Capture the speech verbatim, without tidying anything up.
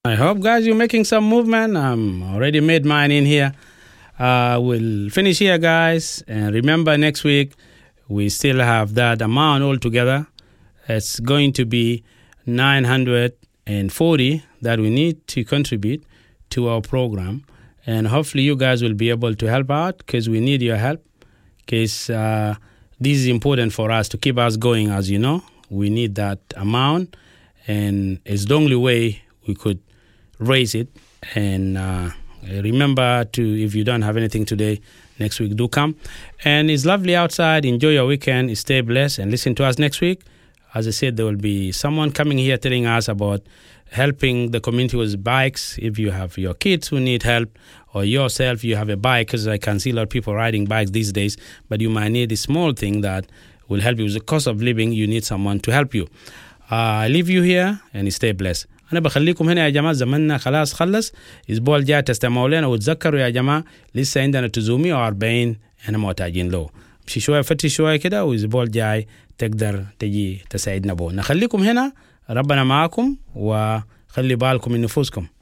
I hope, guys, you're making some movement. I'm already made mine in here. Uh, we'll finish here, guys. And remember, next week, we still have that amount altogether. It's going to be nine hundred forty that we need to contribute to our program. And hopefully you guys will be able to help out because we need your help. Because uh, this is important for us to keep us going, as you know. We need that amount. And it's the only way we could raise it. And uh, remember to, if you don't have anything today, next week do come. And it's lovely outside. Enjoy your weekend. Stay blessed and listen to us next week. As I said, there will be someone coming here telling us about helping the community with bikes. If you have your kids who need help or yourself, you have a bike, because I can see a lot of people riding bikes these days, but you might need a small thing that will help you with the cost of living. You need someone to help you. Uh, I leave you here and stay blessed. أنا بخليكم هنا يا جماعة. زمننا خلاص خلص. الأسبوع الجاي تستمعوا لنا وتذكروا يا جماعة لسه عندنا تزومي وأربعين أنا محتاجين له. مشي شوية فتي شوية كده والأسبوع الجاي تقدر تجي تساعدنا بو. نخليكم هنا. ربنا معكم وخلي بالكم من نفوسكم.